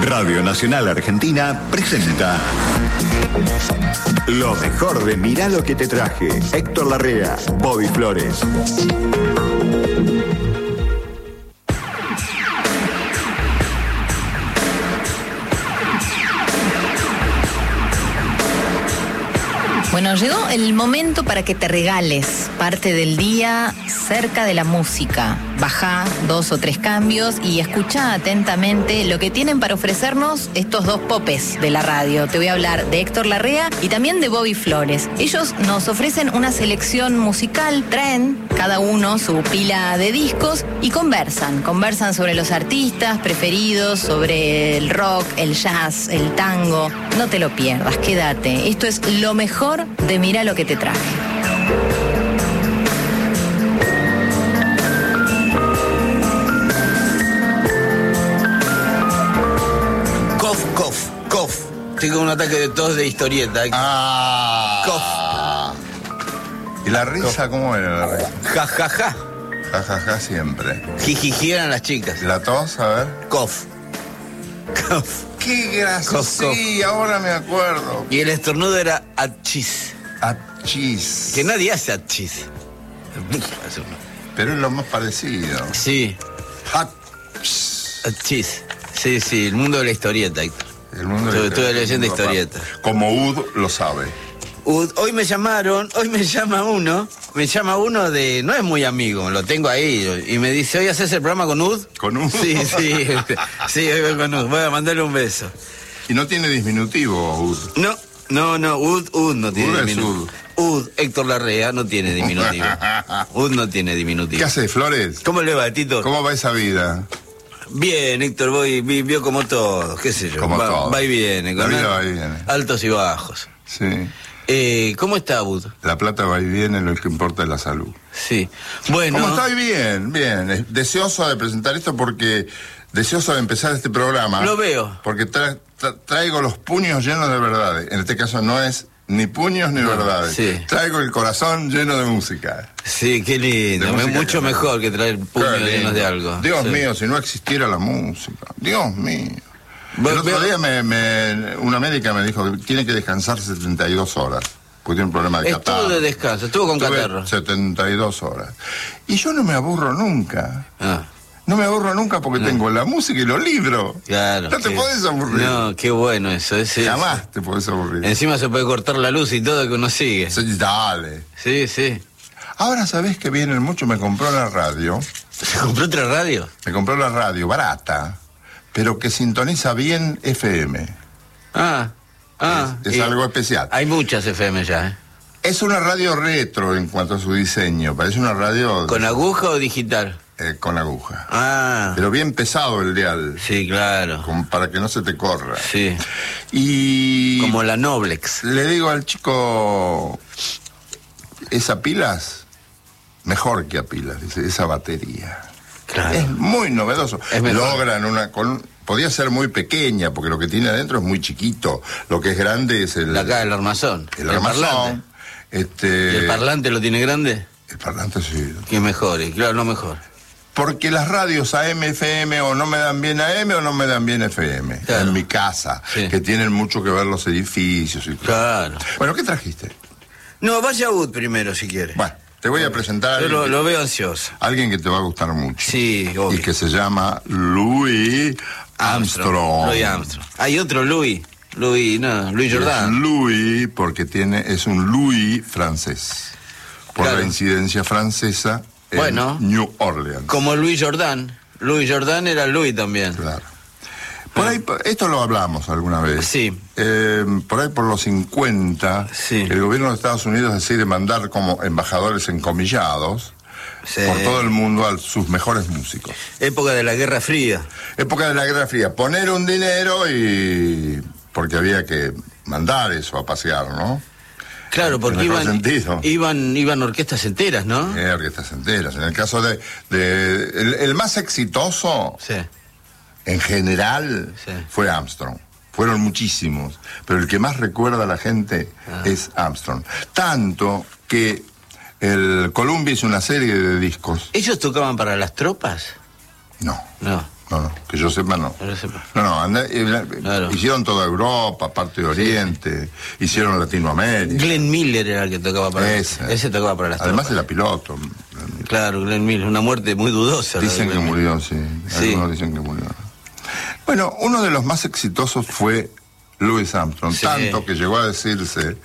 Radio Nacional Argentina presenta lo mejor de Mirá lo que te traje. Héctor Larrea, Bobby Flores. Bueno, llegó el momento para que te regales parte del día cerca de la música. Bajá 2 o 3 cambios y escuchá atentamente lo que tienen para ofrecernos estos dos popes de la radio. Te voy a hablar de Héctor Larrea y también de Bobby Flores. Ellos nos ofrecen una selección musical, traen cada uno su pila de discos y conversan sobre los artistas preferidos, sobre el rock, el jazz, el tango. No te lo pierdas, quédate. Esto es lo mejor de Mirá lo que te traje. Cough. Tengo un ataque de tos de historieta. Cough. ¿Y la risa cómo era la risa? Ja, ja, ja. Ja, ja, ja, siempre. Jijiji eran las chicas. ¿Y la tos? A ver. Cough. ¡Qué gracioso! Cough. Sí, ahora me acuerdo. Y el estornudo era achis. Achis. Que nadie hace achis. Pero es lo más parecido. Sí. Achis. Sí, el mundo de la historieta, Héctor. El mundo de Estuve leyendo historieta. Como Ud lo sabe. Hoy me llama uno de, no es muy amigo, lo tengo ahí, y me dice, ¿hoy haces el programa con Ud? ¿Con Ud? Sí, hoy voy con Ud, voy a mandarle un beso. Y no tiene diminutivo, Ud. No, Ud no tiene diminutivo. Ud, Héctor Larrea, no tiene diminutivo. Ud no tiene diminutivo. ¿Qué hace, Flores? ¿Cómo le va, Tito? ¿Cómo va esa vida? Bien, Héctor, vio como todo, qué sé yo. Como todo. Va y viene. La vida va y viene. Altos y bajos. Sí. ¿Cómo está, Ud? La plata va y viene, lo que importa es la salud. Sí. Bueno. ¿Cómo está? Bien. Deseoso de presentar esto porque... Deseoso de empezar este programa. Lo veo. Porque traigo los puños llenos de verdades. En este caso no es ni puños ni verdades. Sí. Traigo el corazón lleno de música. Sí, qué lindo. Es mucho mejor que traer puños llenos de algo. Dios mío, si no existiera la música. Dios mío. El otro día una médica me dijo que tiene que descansar 72 horas. Porque tiene un problema de catarro. Estuvo de descanso, estuvo con catarro. 72 horas. Y yo no me aburro nunca. No me aburro nunca porque tengo la música y los libros. Claro. No te podés aburrir. No, qué bueno eso. Jamás te podés aburrir. Encima se puede cortar la luz y todo que uno sigue. Dale. Sí. Ahora sabés que vienen mucho, me compró la radio. ¿Se compró otra radio? Me compró la radio, barata, pero que sintoniza bien FM. Es algo especial. Hay muchas FM ya, ¿eh? Es una radio retro en cuanto a su diseño. Parece una radio... ¿Con aguja o digital? Con aguja. Pero bien pesado el dial. Sí, claro. Para que no se te corra. Sí. Y... Como la Noblex. Le digo al chico... Esa pilas, mejor que a pilas, dice, esa batería. Claro. Es muy novedoso. Logran podía ser muy pequeña, porque lo que tiene adentro es muy chiquito. Lo que es grande es el armazón. El armazón. ¿Y el parlante lo tiene grande? El parlante sí. Que mejor, claro, no mejor. Porque las radios AM, FM o no me dan bien AM o no me dan bien FM. Claro. En mi casa, que tienen mucho que ver los edificios y todo. Claro. Bueno, ¿qué trajiste? No, vaya Ud primero si quiere. Bueno, te voy a presentar... Yo lo veo ansioso. Alguien que te va a gustar mucho. Sí, obvio. Y que se llama Louis Armstrong. Louis Armstrong. Hay otro Louis Jordan. Es Louis porque es un Louis francés. Por la incidencia francesa en New Orleans. Como Louis Jordan. Louis Jordan era Louis también. Claro. Por ahí, esto lo hablamos alguna vez. Sí. Por ahí por los 50, el gobierno de Estados Unidos decide mandar como embajadores encomillados por todo el mundo a sus mejores músicos. Época de la Guerra Fría. Poner un dinero porque había que mandar eso a pasear, ¿no? Claro, porque iban orquestas enteras, ¿no? Orquestas enteras. En el caso el más exitoso... Sí. En general, fue Armstrong. Fueron muchísimos, pero el que más recuerda a la gente es Armstrong. Tanto que el Columbia hizo una serie de discos. ¿Ellos tocaban para las tropas? No. que yo sepa no. Claro. Hicieron toda Europa, parte de Oriente, hicieron Latinoamérica. Glenn Miller era el que tocaba para ese tocaba para las Además tropas. era piloto. Claro, Glenn Miller, una muerte muy dudosa. Dicen que murió, sí. Algunos dicen que murió. Bueno, uno de los más exitosos fue Louis Armstrong, tanto que llegó a decirse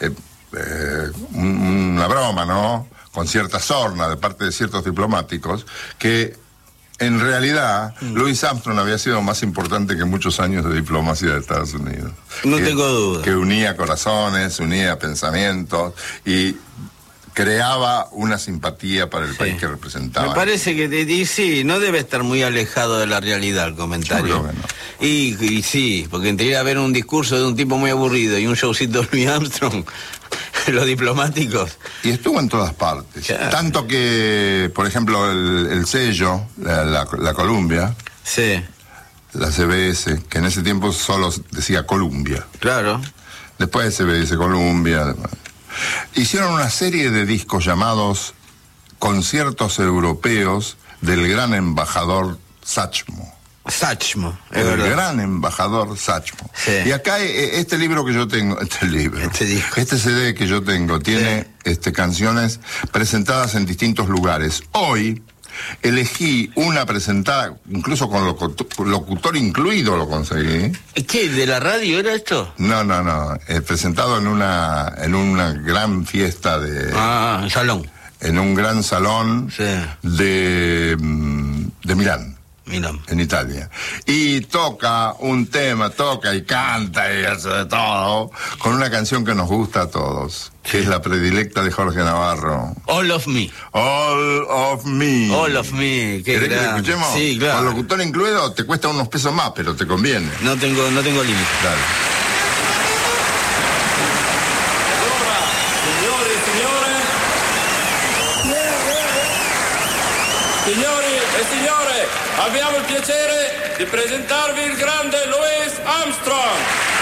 una broma, ¿no?, con cierta sorna de parte de ciertos diplomáticos, que en realidad Louis Armstrong había sido más importante que muchos años de diplomacia de Estados Unidos. No tengo duda. Que unía corazones, unía pensamientos y creaba una simpatía para el país que representaba. Me parece que sí, no debe estar muy alejado de la realidad el comentario. Yo creo que no. Y sí, porque entre ir a ver un discurso de un tipo muy aburrido y un showcito de Louis Armstrong, los diplomáticos. Y estuvo en todas partes. Claro. Tanto que, por ejemplo, el sello, la Columbia, la CBS, que en ese tiempo solo decía Columbia. Claro. Después CBS, Columbia. Hicieron una serie de discos llamados Conciertos Europeos del gran embajador Satchmo. El gran embajador Satchmo. Y acá este libro que yo tengo, este CD que yo tengo, tiene canciones presentadas en distintos lugares. Hoy elegí una presentada, incluso con locutor incluido lo conseguí. ¿Qué? ¿De la radio era esto? No. Presentado en una gran fiesta de... salón. En un gran salón de Milán. En Italia. Y toca un tema, toca y canta y hace de todo, con una canción que nos gusta a todos, que es la predilecta de Jorge Navarro. All of Me. All of Me. All of Me. ¿Querés que la escuchemos? Sí, claro. Con locutor incluido te cuesta unos pesos más, pero te conviene. No tengo límite. Dale. Signori e signore, abbiamo il piacere di presentarvi il grande Louis Armstrong.